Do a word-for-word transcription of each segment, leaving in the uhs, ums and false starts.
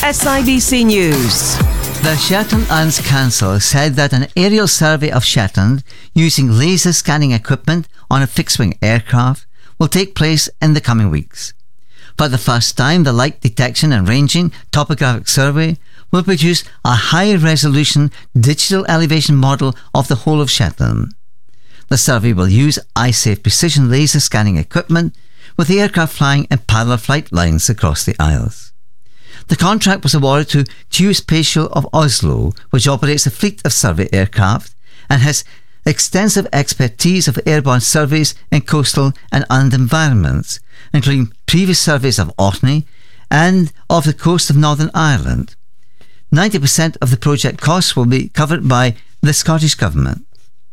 S I B C News. The Shetland Islands Council said that an aerial survey of Shetland using laser scanning equipment on a fixed-wing aircraft will take place in the coming weeks. For the first time, the Light Detection and Ranging Topographic Survey will produce a high-resolution digital elevation model of the whole of Shetland. The survey will use eye-safe precision laser scanning equipment, with the aircraft flying in parallel flight lines across the Isles. The contract was awarded to Geospatial of Oslo, which operates a fleet of survey aircraft and has extensive expertise of airborne surveys in coastal and inland environments, including previous surveys of Orkney and of the coast of Northern Ireland. ninety percent of the project costs will be covered by the Scottish Government.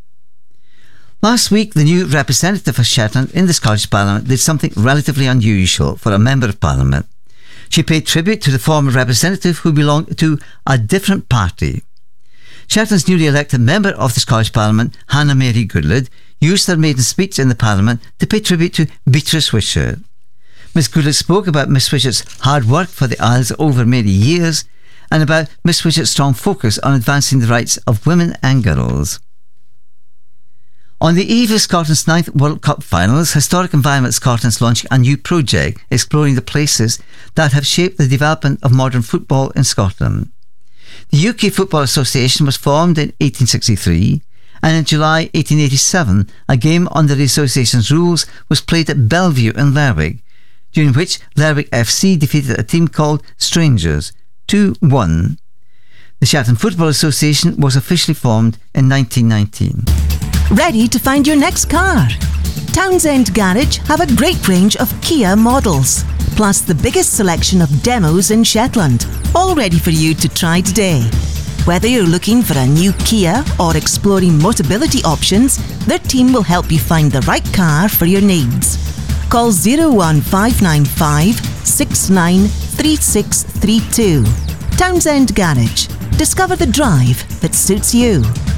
Last week, the new representative for Shetland in the Scottish Parliament did something relatively unusual for a Member of Parliament. She paid tribute to the former representative who belonged to a different party. Shetland's newly elected member of the Scottish Parliament, Hannah Mary Goodlad, used her maiden speech in the Parliament to pay tribute to Beatrice Wishart. Miss Goodlad spoke about Miss Wishart's hard work for the Isles over many years and about Miss Wishart's strong focus on advancing the rights of women and girls. On the eve of Scotland's ninth World Cup finals, Historic Environment Scotland is launching a new project exploring the places that have shaped the development of modern football in Scotland. The U K Football Association was formed in eighteen sixty-three, and in July eighteen eighty-seven a game under the association's rules was played at Bellevue in Lerwick, during which Lerwick F C defeated a team called Strangers two one. The Shetland Football Association was officially formed in nineteen nineteen. Ready to find your next car? Townsend Garage have a great range of Kia models, plus the biggest selection of demos in Shetland, all ready for you to try today. Whether you're looking for a new Kia or exploring Motability options, their team will help you find the right car for your needs. Call zero one five nine five, six nine three six three two. Townsend Garage. Discover the drive that suits you.